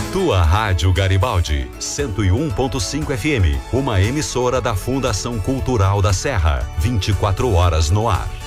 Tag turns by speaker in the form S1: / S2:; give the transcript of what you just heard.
S1: Tua Rádio Garibaldi, 101.5 FM, uma emissora da Fundação Cultural da Serra, 24 horas no ar.